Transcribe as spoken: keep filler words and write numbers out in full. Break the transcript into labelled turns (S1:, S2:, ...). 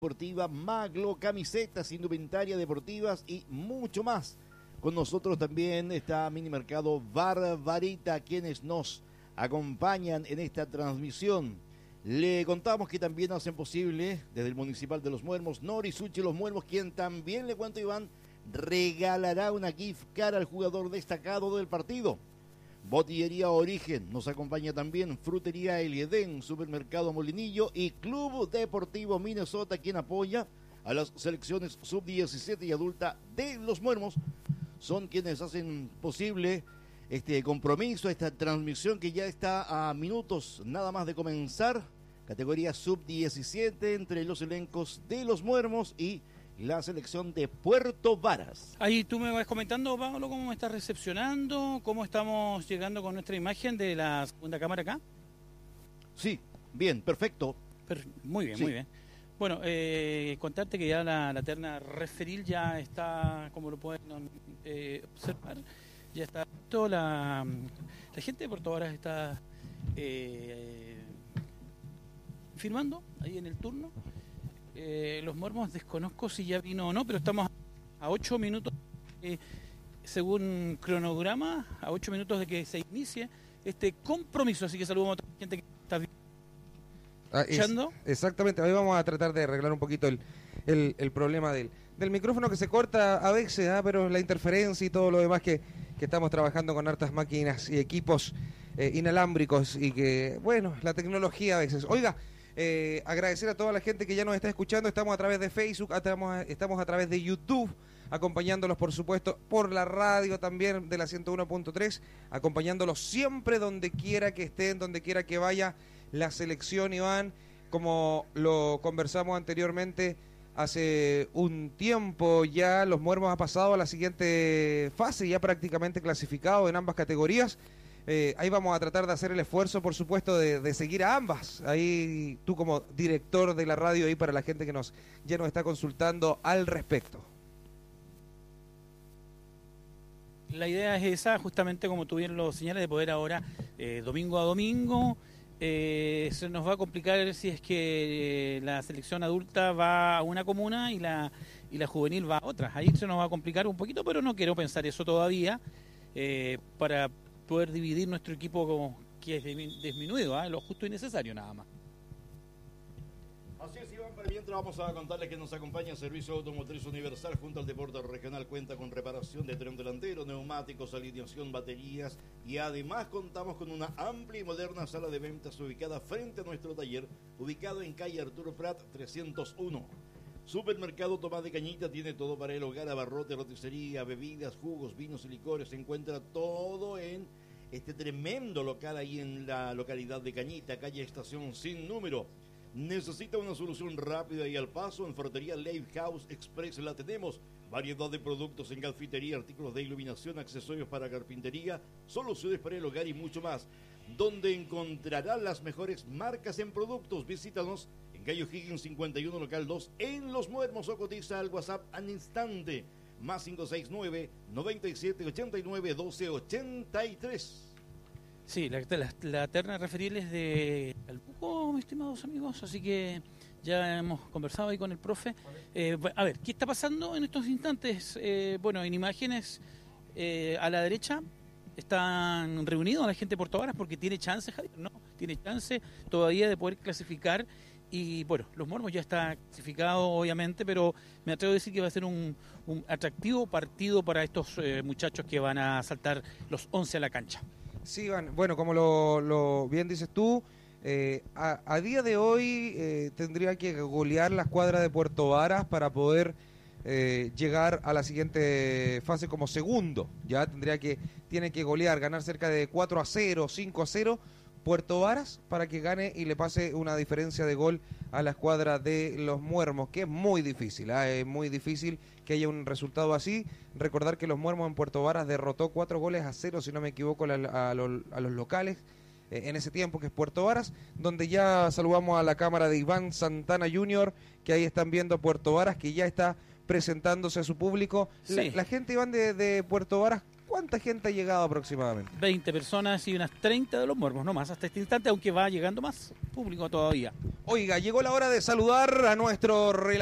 S1: Deportiva Maglo, camisetas, indumentaria deportivas y mucho más. Con nosotros también está Mini Mercado Barbarita, quienes nos acompañan en esta transmisión. Le contamos que también hacen posible desde el Municipal de Los Muermos, Norisuchi Los Muermos, quien también, le cuento Iván, regalará una gift card al jugador destacado del partido. Botillería Origen nos acompaña también, Frutería El Edén, Supermercado Molinillo y Club Deportivo Minnesota, quien apoya a las selecciones sub diecisiete y adulta de Los Muermos. Son quienes hacen posible este compromiso, esta transmisión que ya está a minutos nada más de comenzar. Categoría sub diecisiete entre los elencos de Los Muermos y la selección de Puerto Varas.
S2: Ahí tú me vas comentando, Pablo, cómo me estás recepcionando, cómo estamos llegando con nuestra imagen de la segunda cámara acá.
S1: Sí, bien, perfecto.
S2: Per- muy bien,
S1: Sí.
S2: muy bien. Bueno, eh, contarte que ya la, la terna referil ya está, como lo pueden eh, observar, ya está toda la, la gente de Puerto Varas está eh, firmando ahí en el turno. Eh, los Muermos desconozco si ya vino o no, pero estamos a ocho minutos, eh, según cronograma, a ocho minutos de que se inicie este compromiso. Así que saludamos a toda la gente que está
S3: Ah, es,
S2: escuchando.
S3: exactamente, hoy vamos a tratar de arreglar un poquito el, el, el problema del, del micrófono que se corta a veces, ¿ah? Pero la interferencia y todo lo demás que, que estamos trabajando con hartas máquinas y equipos eh, inalámbricos y que, bueno, la tecnología a veces. Oiga, eh, agradecer a toda la gente que ya nos está escuchando, estamos a través de Facebook, estamos a, estamos a través de YouTube, acompañándolos por supuesto por la radio también de la ciento uno punto tres, acompañándolos siempre donde quiera que estén, donde quiera que vaya la selección, Iván, como lo conversamos anteriormente, hace un tiempo ya Los Muermos ha pasado a la siguiente fase, ya prácticamente clasificado en ambas categorías. Eh, ahí vamos a tratar de hacer el esfuerzo, por supuesto, de, de seguir a ambas. Ahí tú como director de la radio, ahí para la gente que nos ya nos está consultando al respecto.
S2: La idea es esa, justamente como tú bien lo señalas, de poder ahora, eh, domingo a domingo, eh, se nos va a complicar si es que eh, la selección adulta va a una comuna y la, y la juvenil va a otra. Ahí se nos va a complicar un poquito, pero no quiero pensar eso todavía, eh, para poder dividir nuestro equipo como que es disminuido, ¿eh? Lo justo y necesario nada más.
S1: Así es, Iván, para mientras vamos a contarles que nos acompaña Servicio Automotriz Universal junto al Deporte Regional. Cuenta con reparación de tren delantero, neumáticos, alineación, baterías y además contamos con una amplia y moderna sala de ventas ubicada frente a nuestro taller, ubicado en calle Arturo Prat trescientos uno. Supermercado Tomás de Cañita tiene todo para el hogar, abarrote, roticería, bebidas, jugos, vinos y licores. Se encuentra todo en este tremendo local ahí en la localidad de Cañita, calle Estación sin número. Necesita una solución rápida y al paso, en Ferretería Live House Express la tenemos. Variedad de productos en galfitería, artículos de iluminación, accesorios para carpintería, soluciones para el hogar y mucho más. Donde encontrará las mejores marcas en productos. Visítanos en calle Higgins cincuenta y uno, local dos, en Los Muermos, o cotiza al WhatsApp al instante. Más cinco seis nueve, noventa y siete, ochenta y nueve, doce, ochenta y tres.
S2: Sí, la, la, la terna referil es de Albuco, mis estimados amigos, así que ya hemos conversado ahí con el profe. Eh, a ver, ¿qué está pasando en estos instantes? Eh, bueno, en imágenes eh, a la derecha están reunidos la gente de Puerto Varas porque tiene chance, Javier, ¿no? Tiene chance todavía de poder clasificar. Y bueno, Los Muermos ya está clasificado, obviamente, pero me atrevo a decir que va a ser un, un atractivo partido para estos eh, muchachos que van a saltar los once a la cancha.
S3: Sí, Iván, bueno, como lo, lo bien dices tú, eh, a, a día de hoy eh, tendría que golear la escuadra de Puerto Varas para poder eh, llegar a la siguiente fase como segundo. Ya tendría que, tiene que golear, ganar cerca de cuatro a cero, cinco a cero Puerto Varas para que gane y le pase una diferencia de gol a la escuadra de Los Muermos, que es muy difícil, ¿eh? Es muy difícil que haya un resultado así. Recordar que Los Muermos en Puerto Varas derrotó cuatro goles a cero, si no me equivoco, a, a, los, a los locales eh, en ese tiempo, que es Puerto Varas, donde ya saludamos a la cámara de Iván Santana junior, que ahí están viendo Puerto Varas, que ya está presentándose a su público.
S2: Sí.
S3: La, la gente, Iván, de, de Puerto Varas, ¿Cuánta gente ha llegado aproximadamente?
S2: veinte personas y unas treinta de los muertos, no más hasta este instante, aunque va llegando más público todavía.
S3: Oiga, llegó la hora de saludar a nuestro